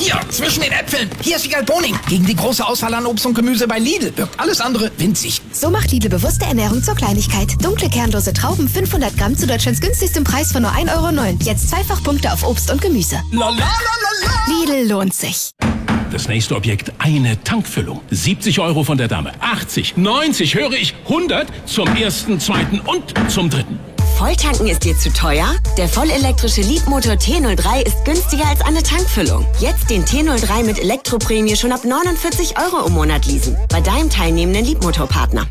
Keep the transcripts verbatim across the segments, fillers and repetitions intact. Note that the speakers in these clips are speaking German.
hier, zwischen den Äpfeln. Hier ist Wiegald Boning. Gegen die große Auswahl an Obst und Gemüse bei Lidl wirkt alles andere winzig. So macht Lidl bewusste Ernährung zur Kleinigkeit. Dunkle kernlose Trauben fünfhundert Gramm zu Deutschlands günstigstem Preis von nur ein Euro neun. Jetzt zweifach Punkte auf Obst und Gemüse. La, la, la, la, la. Lidl lohnt sich. Das nächste Objekt, eine Tankfüllung. siebzig Euro von der Dame. achtzig, neunzig, höre ich, hundert zum ersten, zweiten und zum dritten. Volltanken ist dir zu teuer? Der vollelektrische Leapmotor T null drei ist günstiger als eine Tankfüllung. Jetzt den T null drei mit Elektroprämie schon ab neunundvierzig Euro im Monat leasen. Bei deinem teilnehmenden Leapmotor-Partner.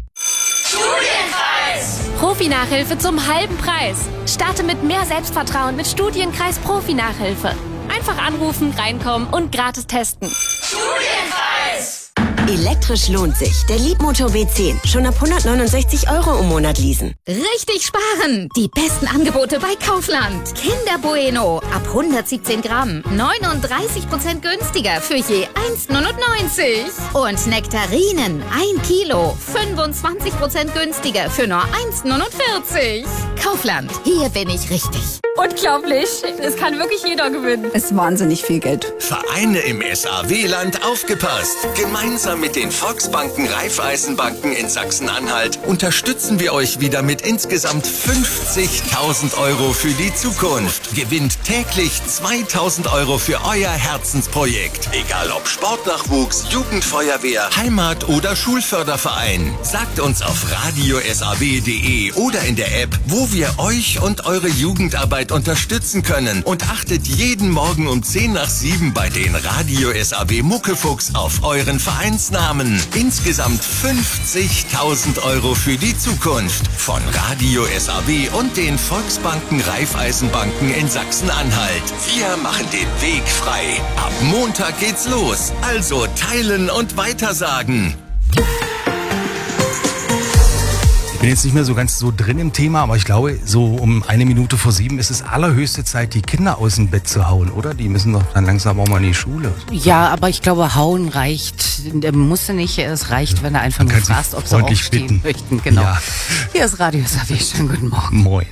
Studienkreis! Profi-Nachhilfe zum halben Preis. Starte mit mehr Selbstvertrauen mit Studienkreis Profi-Nachhilfe. Einfach anrufen, reinkommen und gratis testen. Studienkreis! Elektrisch lohnt sich. Der Leapmotor B zehn. Schon ab hundertneunundsechzig Euro im Monat leasen. Richtig sparen! Die besten Angebote bei Kaufland. Kinder Bueno ab hundertsiebzehn Gramm. neununddreißig Prozent günstiger für je eins neunundneunzig. Und Nektarinen ein Kilo. fünfundzwanzig Prozent günstiger für nur eins neunundvierzig. Kaufland. Hier bin ich richtig. Unglaublich. Es kann wirklich jeder gewinnen. Ist wahnsinnig viel Geld. Vereine im S A W-Land aufgepasst. Gemeinsam mit den Volksbanken Raiffeisenbanken in Sachsen-Anhalt unterstützen wir euch wieder mit insgesamt fünfzigtausend Euro für die Zukunft. Gewinnt täglich zweitausend Euro für euer Herzensprojekt. Egal ob Sportnachwuchs, Jugendfeuerwehr, Heimat- oder Schulförderverein. Sagt uns auf radio s a w punkt d e oder in der App, wo wir euch und eure Jugendarbeit unterstützen können. Und achtet jeden Morgen um zehn nach sieben bei den Radio S A W Muckefuchs auf euren Vereinsnamen. Insgesamt fünfzigtausend Euro für die Zukunft. Von Radio S A W und den Volksbanken Raiffeisenbanken in Sachsen-Anhalt. Wir machen den Weg frei. Ab Montag geht's los. Also teilen und weitersagen. Ich bin jetzt nicht mehr so ganz so drin im Thema, aber ich glaube, so um eine Minute vor sieben ist es allerhöchste Zeit, die Kinder aus dem Bett zu hauen, oder? Die müssen doch dann langsam auch mal in die Schule. Ja, aber ich glaube, hauen reicht. Musst du nicht. Es reicht, wenn du einfach nur fragst, ob sie aufstehen bitten. möchten. Genau. Ja. Hier ist Radio S A W. Schönen guten Morgen. Moin.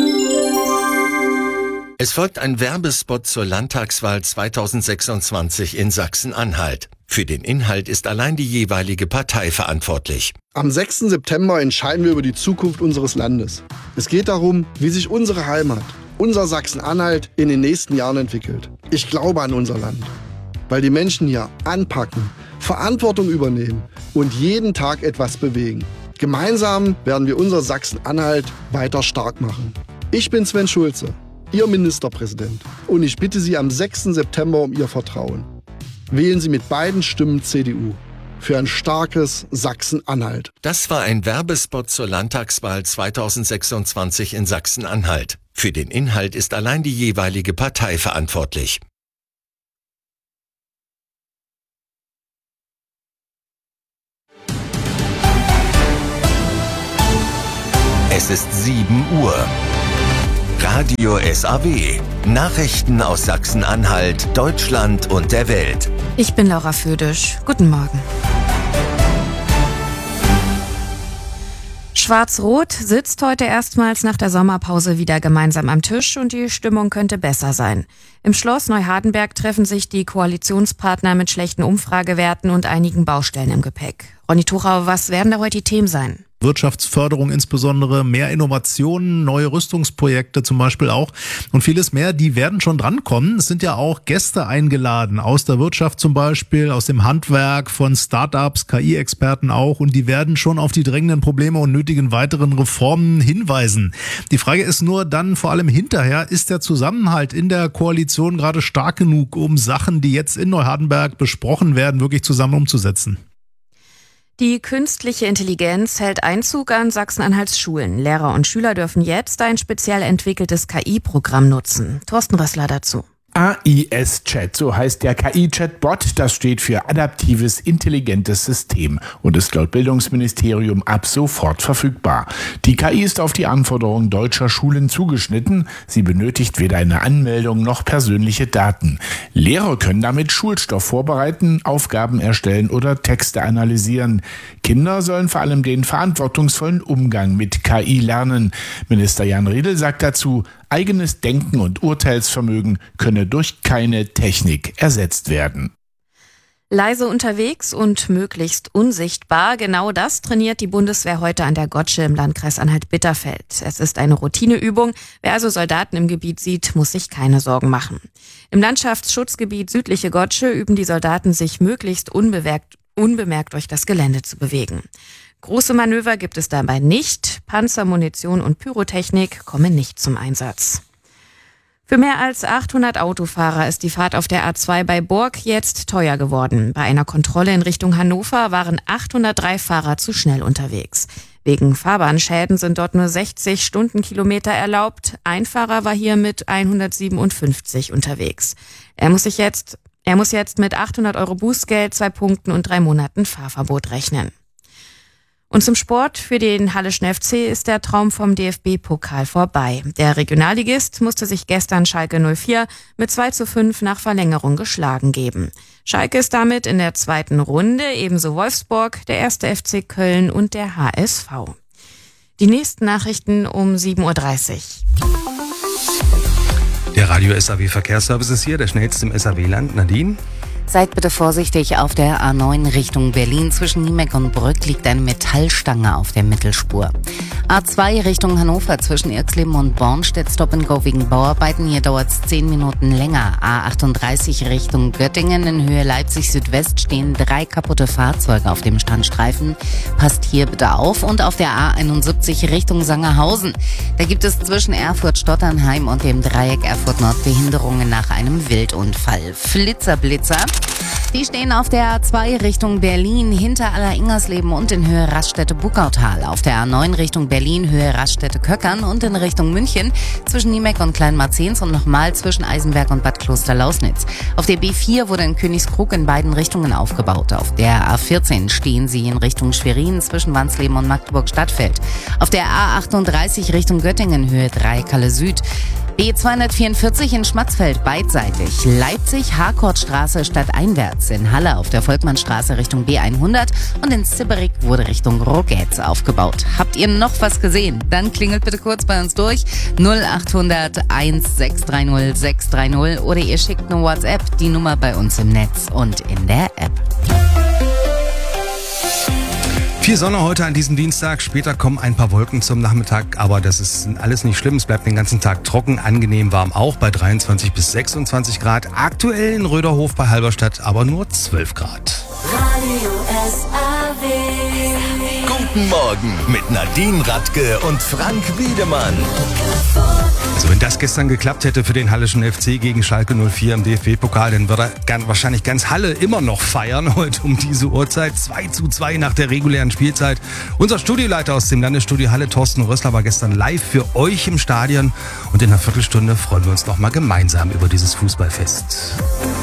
Es folgt ein Werbespot zur Landtagswahl zweitausendsechsundzwanzig in Sachsen-Anhalt. Für den Inhalt ist allein die jeweilige Partei verantwortlich. Am sechsten September entscheiden wir über die Zukunft unseres Landes. Es geht darum, wie sich unsere Heimat, unser Sachsen-Anhalt in den nächsten Jahren entwickelt. Ich glaube an unser Land, weil die Menschen hier anpacken, Verantwortung übernehmen und jeden Tag etwas bewegen. Gemeinsam werden wir unser Sachsen-Anhalt weiter stark machen. Ich bin Sven Schulze, Ihr Ministerpräsident, und ich bitte Sie am sechsten September um Ihr Vertrauen. Wählen Sie mit beiden Stimmen C D U für ein starkes Sachsen-Anhalt. Das war ein Werbespot zur Landtagswahl zweitausendsechsundzwanzig in Sachsen-Anhalt. Für den Inhalt ist allein die jeweilige Partei verantwortlich. Es ist sieben Uhr. Radio S A W. Nachrichten aus Sachsen-Anhalt, Deutschland und der Welt. Ich bin Laura Födisch. Guten Morgen. Schwarz-Rot sitzt heute erstmals nach der Sommerpause wieder gemeinsam am Tisch und die Stimmung könnte besser sein. Im Schloss Neuhardenberg treffen sich die Koalitionspartner mit schlechten Umfragewerten und einigen Baustellen im Gepäck. Ronny Tuchau, was werden da heute die Themen sein? Wirtschaftsförderung insbesondere, mehr Innovationen, neue Rüstungsprojekte zum Beispiel auch und vieles mehr, die werden schon drankommen. Es sind ja auch Gäste eingeladen, aus der Wirtschaft zum Beispiel, aus dem Handwerk, von Start-ups, K I-Experten auch, und die werden schon auf die drängenden Probleme und nötigen weiteren Reformen hinweisen. Die Frage ist nur dann vor allem hinterher, ist der Zusammenhalt in der Koalition gerade stark genug, um Sachen, die jetzt in Neuhardenberg besprochen werden, wirklich zusammen umzusetzen? Die künstliche Intelligenz hält Einzug an Sachsen-Anhalts Schulen. Lehrer und Schüler dürfen jetzt ein speziell entwickeltes K I-Programm nutzen. Thorsten Rössler dazu. A I S-Chat, so heißt der K I-Chatbot, das steht für Adaptives Intelligentes System und ist laut Bildungsministerium ab sofort verfügbar. Die K I ist auf die Anforderungen deutscher Schulen zugeschnitten. Sie benötigt weder eine Anmeldung noch persönliche Daten. Lehrer können damit Schulstoff vorbereiten, Aufgaben erstellen oder Texte analysieren. Kinder sollen vor allem den verantwortungsvollen Umgang mit K I lernen. Minister Jan Riedel sagt dazu, eigenes Denken und Urteilsvermögen könne durch keine Technik ersetzt werden. Leise unterwegs und möglichst unsichtbar. Genau das trainiert die Bundeswehr heute an der Gotsche im Landkreis Anhalt-Bitterfeld. Es ist eine Routineübung. Wer also Soldaten im Gebiet sieht, muss sich keine Sorgen machen. Im Landschaftsschutzgebiet Südliche Gotsche üben die Soldaten, sich möglichst unbemerkt, unbemerkt durch das Gelände zu bewegen. Große Manöver gibt es dabei nicht. Panzer, Munition und Pyrotechnik kommen nicht zum Einsatz. Für mehr als achthundert Autofahrer ist die Fahrt auf der A zwei bei Bork jetzt teuer geworden. Bei einer Kontrolle in Richtung Hannover waren achthundertdrei Fahrer zu schnell unterwegs. Wegen Fahrbahnschäden sind dort nur sechzig Stundenkilometer erlaubt. Ein Fahrer war hier mit hundertsiebenundfünfzig unterwegs. Er muss sich jetzt, er muss jetzt mit achthundert Euro Bußgeld, zwei Punkten und drei Monaten Fahrverbot rechnen. Und zum Sport. Für den Halleschen F C ist der Traum vom D F B-Pokal vorbei. Der Regionalligist musste sich gestern Schalke null vier mit zwei zu fünf nach Verlängerung geschlagen geben. Schalke ist damit in der zweiten Runde, ebenso Wolfsburg, der erste F C Köln und der H S V. Die nächsten Nachrichten um sieben Uhr dreißig. Der Radio S A W Verkehrsservice ist hier, der schnellste im S A W-Land. Nadine? Seid bitte vorsichtig, auf der A neun Richtung Berlin zwischen Niemeck und Brück liegt eine Metallstange auf der Mittelspur. A zwei Richtung Hannover zwischen Irxleben und Bornstedt Stop and Go wegen Bauarbeiten, hier dauert es zehn Minuten länger. A achtunddreißig Richtung Göttingen in Höhe Leipzig Südwest stehen drei kaputte Fahrzeuge auf dem Standstreifen. Passt hier bitte auf. Und auf der A einundsiebzig Richtung Sangerhausen. Da gibt es zwischen Erfurt-Stotternheim und dem Dreieck Erfurt Nord Behinderungen nach einem Wildunfall. Flitzerblitzer. Die stehen auf der A zwei Richtung Berlin hinter Aller-Ingersleben und in Höhe Raststätte-Buckautal. Auf der A neun Richtung Berlin Höhe Raststätte-Köckern und in Richtung München zwischen Niemeck und Kleinmarzens und nochmal zwischen Eisenberg und Bad Kloster-Lausnitz. Auf der B vier wurde in Königskrug in beiden Richtungen aufgebaut. Auf der A vierzehn stehen sie in Richtung Schwerin zwischen Wansleben und Magdeburg-Stadtfeld. Auf der A achtunddreißig Richtung Göttingen Höhe drei Kalle Süd. B zweihundertvierundvierzig in Schmatzfeld beidseitig. Leipzig Harkortstraße stadteinwärts. In Halle auf der Volkmannstraße Richtung B hundert und in Zibberig wurde Richtung Rogetz aufgebaut. Habt ihr noch was gesehen? Dann klingelt bitte kurz bei uns durch null achthundert eins sechs drei null sechs drei null oder ihr schickt eine WhatsApp, die Nummer bei uns im Netz und in der App. Viel Sonne heute an diesem Dienstag, später kommen ein paar Wolken zum Nachmittag, aber das ist alles nicht schlimm, es bleibt den ganzen Tag trocken, angenehm warm auch bei dreiundzwanzig bis sechsundzwanzig Grad, aktuell in Röderhof bei Halberstadt aber nur zwölf Grad. Radio S A W. Guten Morgen mit Nadine Radke und Frank Wiedemann. Also wenn das gestern geklappt hätte für den Halleschen F C gegen Schalke null vier im D F B-Pokal, dann würde er wahrscheinlich ganz Halle immer noch feiern heute um diese Uhrzeit. zwei zu zwei nach der regulären Spielzeit. Unser Studioleiter aus dem Landesstudio Halle, Thorsten Rössler, war gestern live für euch im Stadion. Und in einer Viertelstunde freuen wir uns noch mal gemeinsam über dieses Fußballfest.